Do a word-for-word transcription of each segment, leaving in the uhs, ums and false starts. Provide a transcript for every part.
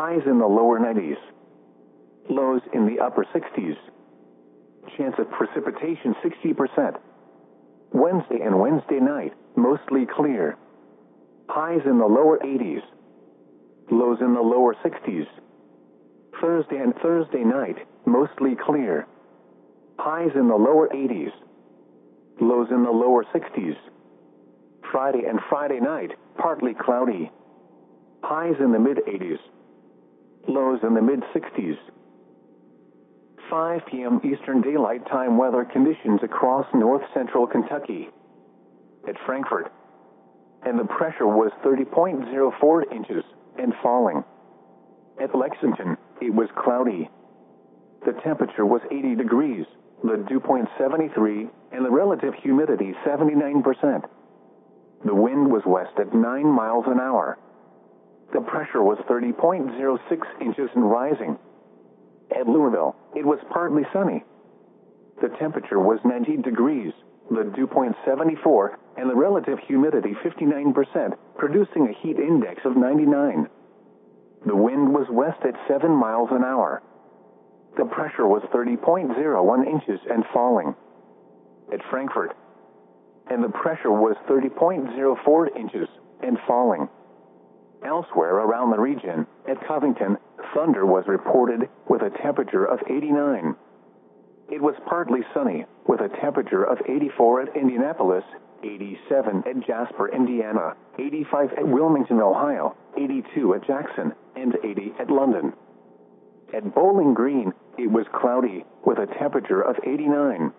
Highs in the lower nineties. Lows in the upper sixties. Chance of precipitation sixty percent. Wednesday and Wednesday night, mostly clear. Highs in the lower eighties. Lows in the lower sixties. Thursday and Thursday night, mostly clear. Highs in the lower eighties. Lows in the lower sixties. Friday and Friday night, partly cloudy. Highs in the mid-eighties. Lows in the mid-sixties. five p m Eastern Daylight Time weather conditions across north-central Kentucky. At Frankfort, and the pressure was thirty point zero four inches and falling. At Lexington, it was cloudy. The temperature was eighty degrees, the dew point seventy-three, and the relative humidity seventy-nine percent. The wind was west at nine miles an hour. The pressure was thirty point zero six inches and rising. At Louisville, it was partly sunny. The temperature was ninety degrees, the dew point seventy-four, and the relative humidity fifty-nine percent, producing a heat index of ninety-nine. The wind was west at seven miles an hour. The pressure was thirty point zero one inches and falling. At Frankfort, and the pressure was thirty point zero four inches and falling. Elsewhere around the region, at Covington, thunder was reported with a temperature of eighty-nine. It was partly sunny, with a temperature of eighty-four at Indianapolis, eighty-seven at Jasper, Indiana, eighty-five at Wilmington, Ohio, eighty-two at Jackson, and eighty at London. At Bowling Green, it was cloudy, with a temperature of eighty-nine.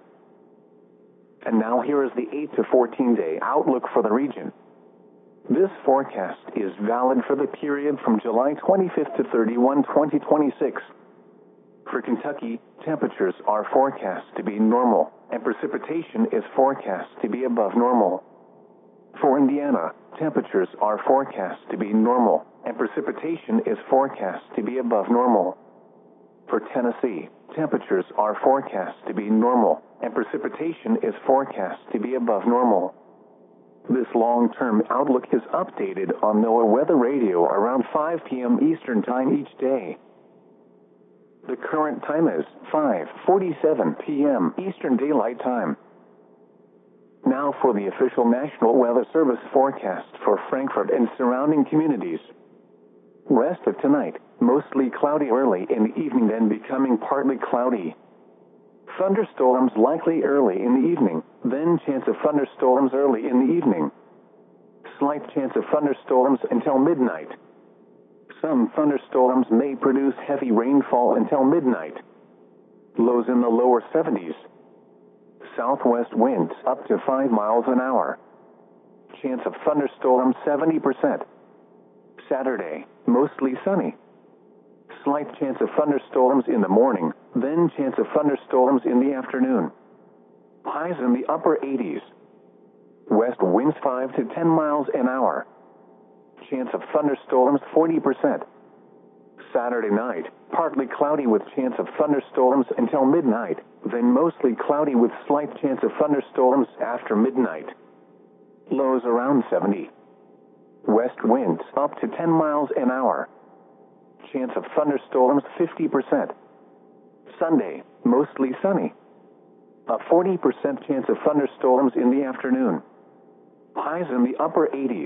And now here is the eight to fourteen day outlook for the region. This forecast is valid for the period from July twenty-fifth to thirty-first, twenty twenty-six. For Kentucky, temperatures are forecast to be normal, and precipitation is forecast to be above normal. For Indiana, temperatures are forecast to be normal, and precipitation is forecast to be above normal. For Tennessee, temperatures are forecast to be normal, and precipitation is forecast to be above normal. This long-term outlook is updated on NOAA Weather Radio around five p m Eastern Time each day. The current time is five forty-seven p m Eastern Daylight Time. Now for the official National Weather Service forecast for Frankfort and surrounding communities. Rest of tonight, mostly cloudy early in the evening, then becoming partly cloudy. Thunderstorms likely early in the evening, then chance of thunderstorms early in the evening. Slight chance of thunderstorms until midnight. Some thunderstorms may produce heavy rainfall until midnight. Lows in the lower seventies. Southwest winds up to five miles an hour. Chance of thunderstorms seventy percent. Saturday, mostly sunny. Slight chance of thunderstorms in the morning, then chance of thunderstorms in the afternoon. Highs in the upper eighties. West winds five to ten miles an hour. Chance of thunderstorms forty percent. Saturday night, partly cloudy with chance of thunderstorms until midnight, then mostly cloudy with slight chance of thunderstorms after midnight. Lows around seventy. West winds up to ten miles an hour. Chance of thunderstorms fifty percent. Sunday, mostly sunny. A forty percent chance of thunderstorms in the afternoon. Highs in the upper eighties.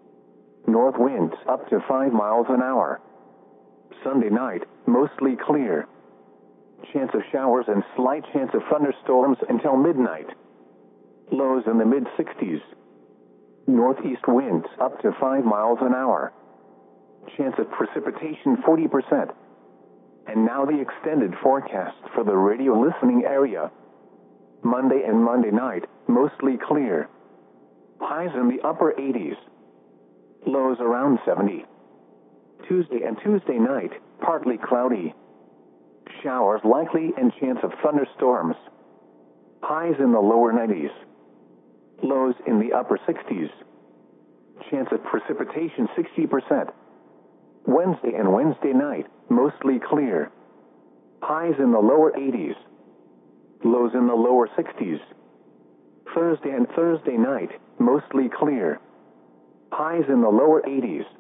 North winds up to five miles an hour. Sunday night, mostly clear. Chance of showers and slight chance of thunderstorms until midnight. Lows in the mid-sixties. Northeast winds up to five miles an hour. Chance of precipitation forty percent. And now the extended forecast for the radio listening area. Monday and Monday night, mostly clear. Highs in the upper eighties. Lows around seventy. Tuesday and Tuesday night, partly cloudy. Showers likely and chance of thunderstorms. Highs in the lower nineties. Lows in the upper sixties. Chance of precipitation sixty percent. Wednesday and Wednesday night, mostly clear. Highs in the lower eighties. Lows in the lower sixties. Thursday and Thursday night, mostly clear. Highs in the lower eighties.